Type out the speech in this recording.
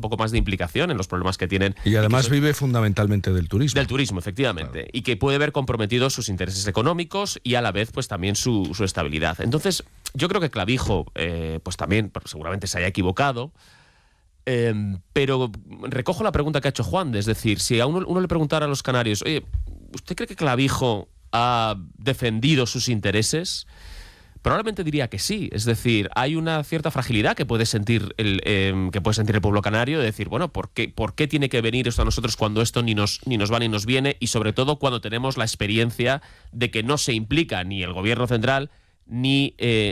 poco más de implicación en los problemas que tienen. Y además vive fundamentalmente del turismo. Del turismo, efectivamente. Claro. Y que puede ver comprometidos sus intereses económicos y a la vez pues también su estabilidad. Entonces, yo creo que Clavijo pues también seguramente se haya equivocado. Pero recojo la pregunta que ha hecho Juan, es decir, si a uno le preguntara a los canarios, oye, ¿usted cree que Clavijo ha defendido sus intereses? Probablemente diría que sí. Es decir, hay una cierta fragilidad que puede sentir el pueblo canario de decir, bueno, ¿por qué tiene que venir esto a nosotros cuando esto ni nos va ni nos viene? Y sobre todo cuando tenemos la experiencia de que no se implica ni el gobierno central ni